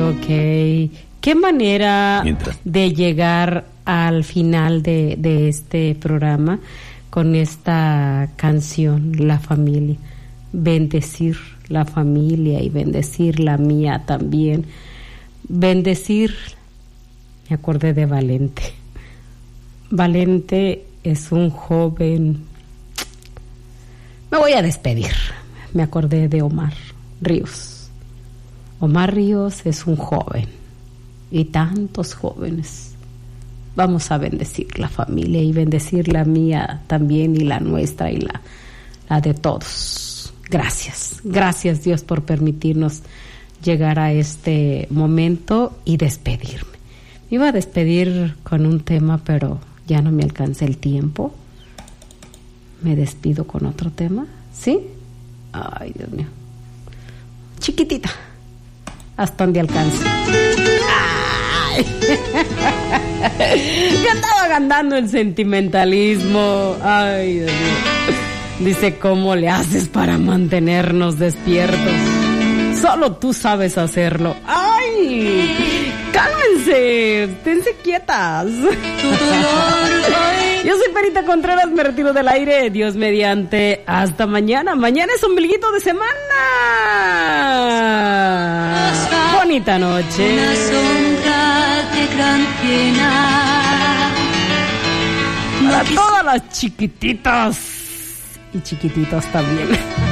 Qué manera de llegar al final de este programa con esta canción, La Familia. Bendecir la familia y bendecir la mía también. Bendecir, me acordé de Valente. Valente es un joven. Me voy a despedir. Me acordé de Omar Ríos. Omar Ríos es un joven y tantos jóvenes. Vamos a bendecir la familia y bendecir la mía también y la nuestra y la de todos. Gracias Dios por permitirnos llegar a este momento y despedirme. Me iba a despedir con un tema, pero ya no me alcanza el tiempo. Me despido con otro tema, ¿sí? Ay, Dios mío. Chiquitita, hasta donde alcance. Ay. Yo andaba ganando el sentimentalismo. Ay, Dios mío. Dice, ¿cómo le haces para mantenernos despiertos? Solo tú sabes hacerlo. ¡Ay! ¡Cálmense! ¡Esténse quietas! Yo soy Perita Contreras, me retiro del aire. Dios mediante. Hasta mañana. Mañana es ombliguito de semana. Bonita noche. Una sombra de gran pena. Para todas las chiquititas y chiquititos también.